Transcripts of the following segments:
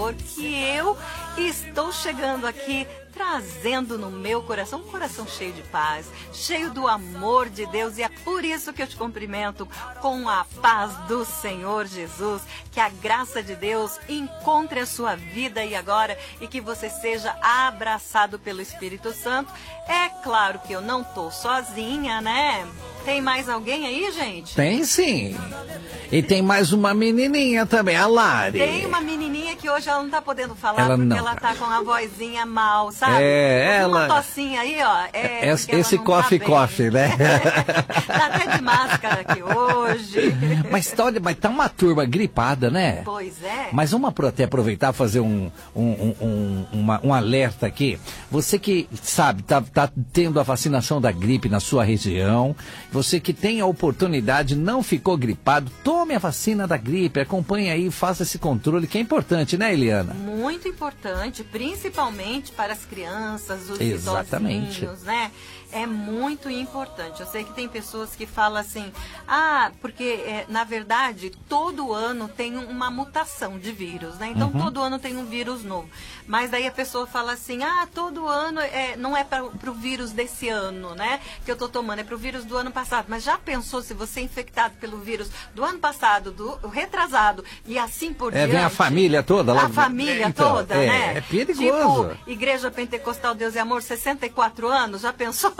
Senhor que eu estou chegando aqui trazendo no meu coração, um coração cheio de paz, cheio do amor de Deus, e é por isso que eu te cumprimento com a paz do Senhor Jesus, que a graça de Deus encontre a sua vida e agora, e que você seja abraçado pelo Espírito Santo. É claro que eu não tô sozinha, né? Tem mais alguém aí, gente? Tem sim. E tem mais uma menininha também, a Lari. Tem uma menininha que hoje ela não tá podendo falar Ela porque não. ela tá com a vozinha mal, sabe? Ela... Uma tossinha aí, ó. Esse coffee, né? Tá até de máscara aqui hoje. Mas tá uma turma gripada, né? Pois é. Mas vamos até aproveitar e fazer um alerta aqui. Você que sabe, tá tendo a vacinação da gripe na sua região, você que tem a oportunidade, não ficou gripado, tome a vacina da gripe, acompanhe aí, faça esse controle, que é importante, né, Eliana? Muito importante, principalmente para as crianças, os Exatamente. idosinhos, né? É muito importante. Eu sei que tem pessoas que falam assim, porque na verdade todo ano tem uma mutação de vírus, né? Então todo ano tem um vírus novo. Mas daí a pessoa fala assim, todo ano não é para o vírus desse ano, né? Que eu tô tomando, é para o vírus do ano passado. Mas já pensou se você é infectado pelo vírus do ano passado, do retrasado e assim por diante? Vem a família toda lá. A família toda, né? É perigoso. Tipo, Igreja Pentecostal Deus e Amor, 64 anos, já pensou?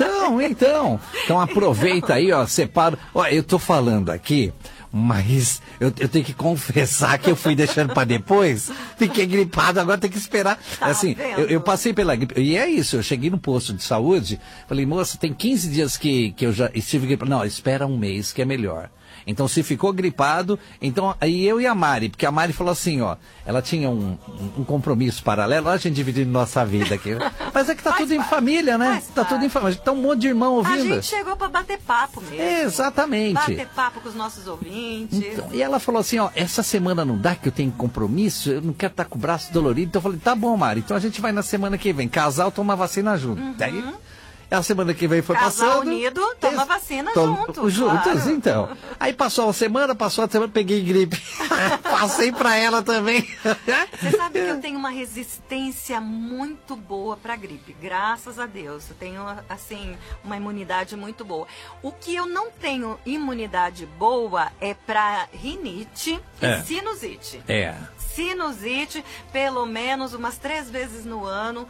Então aproveita aí, ó, separa. Ó, eu tô falando aqui, mas eu tenho que confessar que eu fui deixando para depois, fiquei gripado, agora tem que esperar. Tá assim, eu passei pela gripe, e é isso, eu cheguei no posto de saúde, falei, moça, tem 15 dias que eu já estive gripado. Não, espera um mês que é melhor. Então, se ficou gripado, então, aí eu e a Mari, porque a Mari falou assim, ó, ela tinha um compromisso paralelo, a gente dividindo nossa vida aqui. Mas é que tá tudo em família, né? Tá tudo em família. Tá um monte de irmão ouvindo. A gente chegou para bater papo mesmo. Exatamente. Bater papo com os nossos ouvintes. Então, e ela falou assim, ó, essa semana não dá que eu tenho compromisso, eu não quero estar com o braço dolorido. Então eu falei, tá bom, Mari, então a gente vai na semana que vem, casal toma vacina junto. Daí... A semana que vem foi Casal passando. unido, toma vacina juntos. Juntos, claro. Então. Aí passou a semana, peguei gripe. Passei pra ela também. Você sabe que eu tenho uma resistência muito boa pra gripe, graças a Deus. Eu tenho, assim, uma imunidade muito boa. O que eu não tenho imunidade boa é pra rinite e sinusite. Sinusite, pelo menos umas 3 vezes no ano,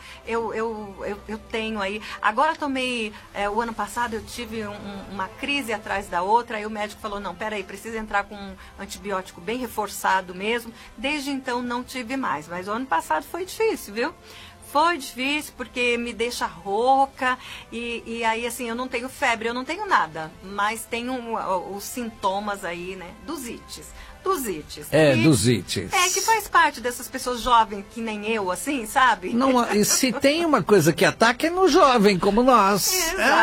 eu tenho aí. Agora tomei, o ano passado eu tive uma crise atrás da outra, aí o médico falou, não, peraí, precisa entrar com um antibiótico bem reforçado mesmo. Desde então não tive mais, mas o ano passado foi difícil, viu? Foi difícil porque me deixa rouca e aí assim, eu não tenho febre, eu não tenho nada, mas tenho os sintomas aí, né, dos ites. Dos ites. Dos ites. Que faz parte dessas pessoas jovens que nem eu, assim, sabe? Não, e se tem uma coisa que ataca é no jovem como nós.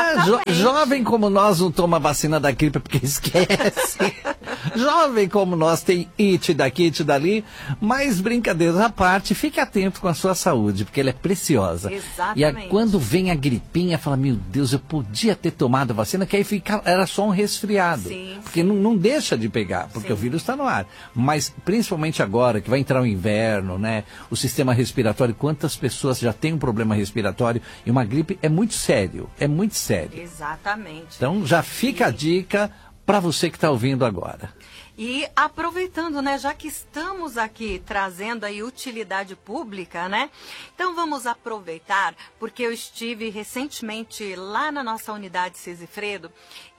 Jovem como nós não toma vacina da gripe porque esquece. Jovem como nós tem it daqui, it dali. Mas brincadeiras à parte, fique atento com a sua saúde, porque ela é preciosa. Exatamente. E quando vem a gripinha, fala, meu Deus, eu podia ter tomado a vacina, que aí era só um resfriado. Sim, porque não deixa de pegar, porque o vírus está no ar. Mas principalmente agora que vai entrar o inverno, né? O sistema respiratório, quantas pessoas já têm um problema respiratório e uma gripe é muito sério, Exatamente. Então já fica a dica para você que está ouvindo agora. E aproveitando, né, já que estamos aqui trazendo aí utilidade pública, né? Então vamos aproveitar, porque eu estive recentemente lá na nossa unidade Cisifredo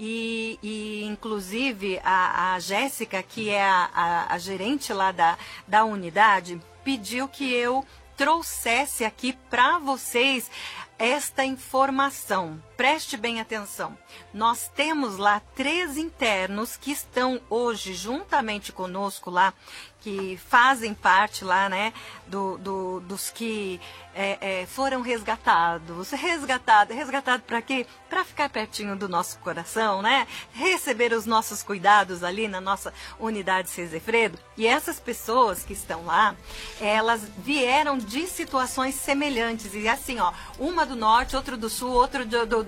e inclusive a Jéssica, que é a gerente lá da unidade, pediu que eu trouxesse aqui para vocês esta informação. Preste bem atenção. Nós temos lá 3 internos que estão hoje juntamente conosco lá, que fazem parte lá, né, dos que foram resgatados. Resgatado para quê? Para ficar pertinho do nosso coração, né? Receber os nossos cuidados ali na nossa unidade Cisifredo. E essas pessoas que estão lá, elas vieram de situações semelhantes. E assim, ó, uma do norte, outra do sul, outra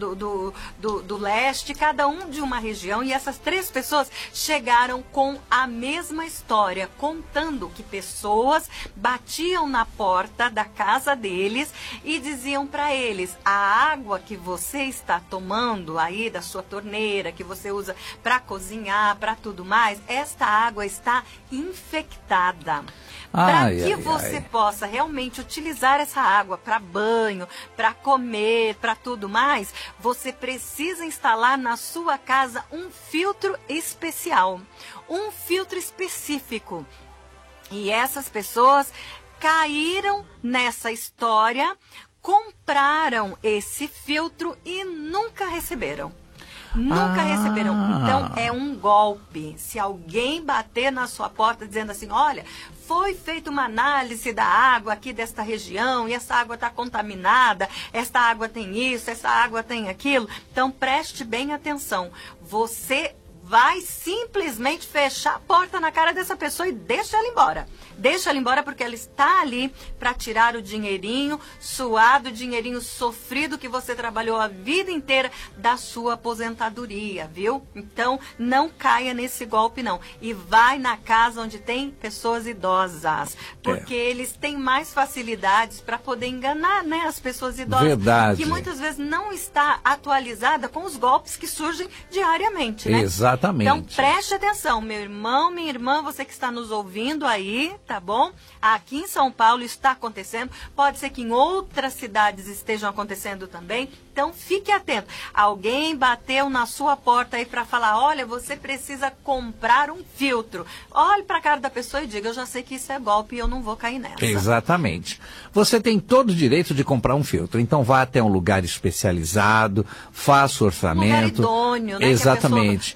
do leste, cada um de uma região. E essas 3 pessoas chegaram com a mesma história, com contando que pessoas batiam na porta da casa deles e diziam para eles: a água que você está tomando aí da sua torneira, que você usa para cozinhar, para tudo mais, esta água está infectada. Para que você possa realmente utilizar essa água para banho, para comer, para tudo mais, você precisa instalar na sua casa um filtro especial, um filtro específico. E essas pessoas caíram nessa história, compraram esse filtro e nunca receberam. Nunca receberam. Então, é um golpe. Se alguém bater na sua porta dizendo assim: olha, foi feita uma análise da água aqui desta região e essa água está contaminada, esta água tem isso, essa água tem aquilo. Então, preste bem atenção. Você vai simplesmente fechar a porta na cara dessa pessoa e deixa ela embora. Deixa ela embora porque ela está ali para tirar o dinheirinho suado, dinheirinho sofrido que você trabalhou a vida inteira da sua aposentadoria, viu? Então, não caia nesse golpe, não. E vai na casa onde tem pessoas idosas, porque eles têm mais facilidades para poder enganar, né, as pessoas idosas. Verdade. Que muitas vezes não está atualizada com os golpes que surgem diariamente, né? Exatamente. Então, preste atenção, meu irmão, minha irmã, você que está nos ouvindo aí, tá bom? Aqui em São Paulo está acontecendo, pode ser que em outras cidades estejam acontecendo também, então fique atento. Alguém bateu na sua porta aí para falar: olha, você precisa comprar um filtro. Olhe para a cara da pessoa e diga: eu já sei que isso é golpe e eu não vou cair nessa. Exatamente. Você tem todo o direito de comprar um filtro, então vá até um lugar especializado, faça o orçamento. Um lugar idôneo, né? Exatamente.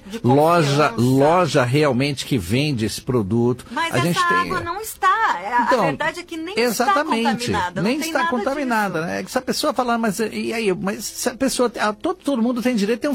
Loja realmente que vende esse produto. Mas essa água não está. Então, a verdade é que nem exatamente, está contaminada. Nem está contaminada, né? Se a pessoa falar: mas e aí? Mas se a pessoa, todo mundo tem direito a ter um